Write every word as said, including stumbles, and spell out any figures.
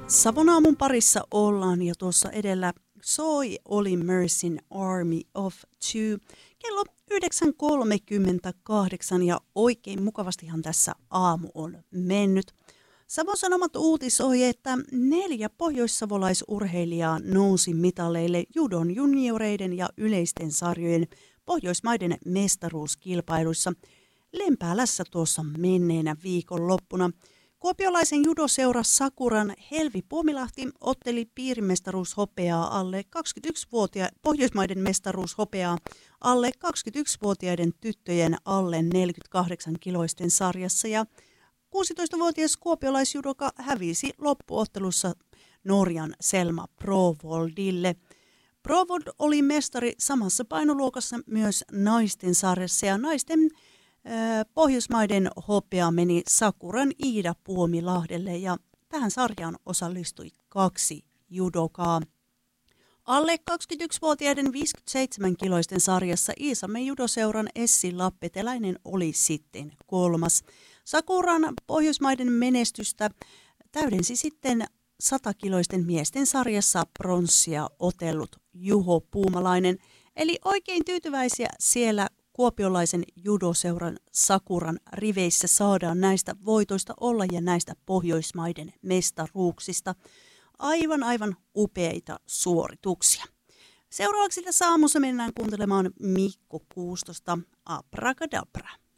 Savon aamun parissa ollaan ja tuossa edellä soi Olly Murs Army of Two. Kello yhdeksän kolmekymmentäkahdeksan ja oikein mukavastihan tässä aamu on mennyt. Savon Sanomat uutisoi, että neljä pohjoissavolaisurheilijaa nousi mitaleille judon junioreiden ja yleisten sarjojen Pohjoismaiden mestaruuskilpailuissa Lempäälässä tuossa menneenä viikonloppuna. Kuopiolaisen judoseura Sakuran Helvi Puomilahti otteli piirimestaruushopeaa alle kaksikymmentäyksivuotia Pohjoismaiden mestaruushopeaa alle kaksikymmentäyksivuotiaiden tyttöjen alle neljäkymmentäkahdeksan kiloisten sarjassa ja kuusitoistavuotias kuopiolaisjudoka hävisi loppuottelussa Norjan Selma Provoldille. Provold oli mestari samassa painoluokassa myös naisten sarjassa ja naisten Pohjoismaiden hopea meni Sakuran Iida Puomilahdelle ja tähän sarjaan osallistui kaksi judokaa. Alle kaksikymmentäyksivuotiaiden viisikymmentäseitsemän kiloisten sarjassa Iisalmen judoseuran Essi Lappeteläinen oli sitten kolmas. Sakuran Pohjoismaiden menestystä täydensi sitten satakiloisten miesten sarjassa pronssia otellut Juho Puumalainen, eli oikein tyytyväisiä siellä kuopiolaisen judoseuran Sakuran riveissä saadaan näistä voitoista olla ja näistä Pohjoismaiden mestaruuksista. Aivan aivan upeita suorituksia. Seuraavaksi tässä aamussa mennään kuuntelemaan Mikko Kuustosta Abrakadabra.